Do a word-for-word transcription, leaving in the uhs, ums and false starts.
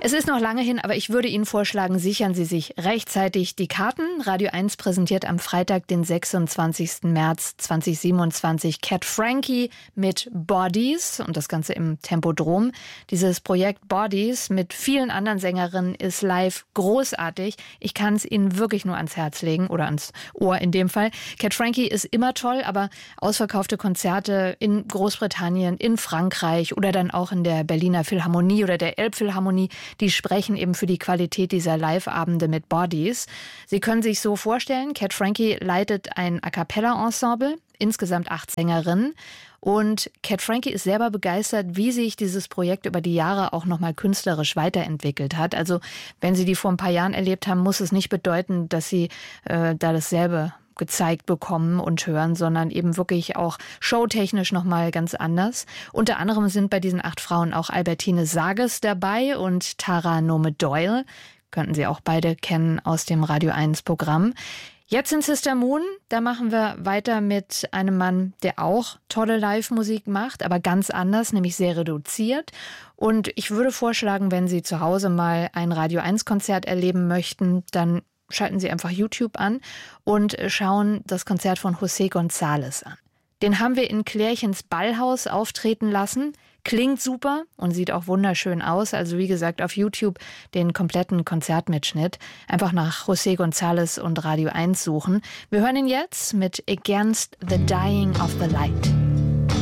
Es ist noch lange hin, aber ich würde Ihnen vorschlagen, sichern Sie sich rechtzeitig die Karten. Radio eins präsentiert am Freitag, den sechsundzwanzigsten März zweitausendsiebenundzwanzig Cat Frankie mit Bodies und das Ganze im Tempodrom. Dieses Projekt Bodies mit vielen anderen Sängerinnen ist live großartig. Ich kann es Ihnen wirklich nur ans Herz legen oder ans Ohr in dem Fall. Cat Frankie ist immer toll, aber ausverkaufte Konzerte in Großbritannien, in Frankreich oder dann auch in der Berliner Philharmonie oder der Elbphilharmonie, die sprechen eben für die Qualität dieser Live-Abende mit Bodies. Sie können sich so vorstellen, Cat Frankie leitet ein A-Cappella-Ensemble, insgesamt acht Sängerinnen. Und Cat Frankie ist selber begeistert, wie sich dieses Projekt über die Jahre auch nochmal künstlerisch weiterentwickelt hat. Also wenn Sie die vor ein paar Jahren erlebt haben, muss es nicht bedeuten, dass Sie äh, da dasselbe gezeigt bekommen und hören, sondern eben wirklich auch showtechnisch nochmal ganz anders. Unter anderem sind bei diesen acht Frauen auch Albertine Sages dabei und Tara Nome Doyle. Könnten Sie auch beide kennen aus dem Radio eins Programm. Jetzt in Sister Moon, da machen wir weiter mit einem Mann, der auch tolle Live-Musik macht, aber ganz anders, nämlich sehr reduziert. Und ich würde vorschlagen, wenn Sie zu Hause mal ein Radio eins Konzert erleben möchten, dann schalten Sie einfach YouTube an und schauen das Konzert von José González an. Den haben wir in Klärchens Ballhaus auftreten lassen. Klingt super und sieht auch wunderschön aus. Also wie gesagt, auf YouTube den kompletten Konzertmitschnitt. Einfach nach José González und Radio eins suchen. Wir hören ihn jetzt mit Against the Dying of the Light.